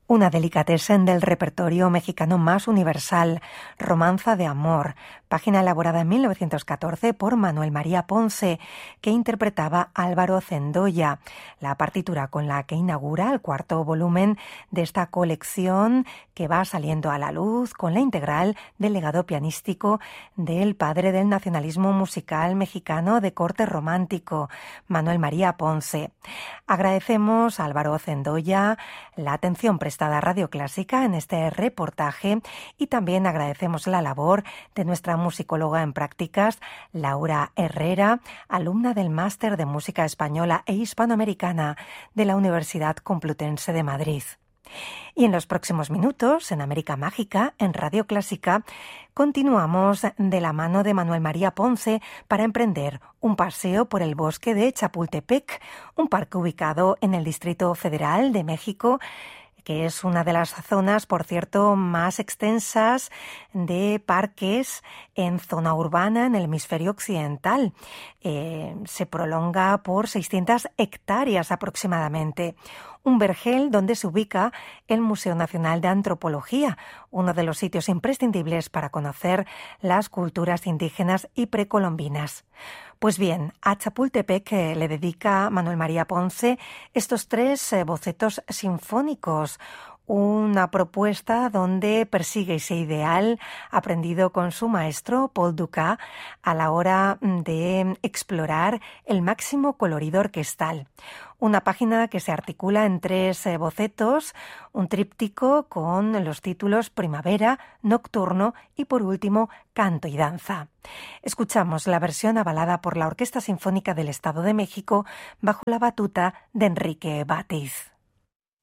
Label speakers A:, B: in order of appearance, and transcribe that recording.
A: Una delicatessen del repertorio mexicano más universal, Romanza de Amor, página elaborada en 1914 por Manuel María Ponce, que interpretaba Álvaro Zendoya, la partitura con la que inaugura el cuarto volumen de esta colección que va saliendo a la luz con la integral del legado pianístico del padre del nacionalismo musical mexicano de corte romántico, Manuel María Ponce. Agradecemos a Álvaro Zendoya la atención prestada a Radio Clásica en este reportaje y también agradecemos la labor de nuestra musicóloga en prácticas, Laura Herrera, alumna del Máster de Música Española e Hispanoamericana de la Universidad Complutense de Madrid. Y en los próximos minutos, en América Mágica, en Radio Clásica, continuamos de la mano de Manuel María Ponce para emprender un paseo por el bosque de Chapultepec, un parque ubicado en el Distrito Federal de México, que es una de las zonas, por cierto, más extensas de parques en zona urbana en el hemisferio occidental. Se prolonga por 600 hectáreas aproximadamente. Un vergel donde se ubica el Museo Nacional de Antropología, uno de los sitios imprescindibles para conocer las culturas indígenas y precolombinas. Pues bien, a Chapultepec le dedica Manuel María Ponce estos 3 bocetos sinfónicos, una propuesta donde persigue ese ideal aprendido con su maestro Paul Dukas a la hora de explorar el máximo colorido orquestal. Una página que se articula en 3 bocetos, un tríptico con los títulos Primavera, Nocturno y por último Canto y Danza. Escuchamos la versión avalada por la Orquesta Sinfónica del Estado de México bajo la batuta de Enrique Bátiz.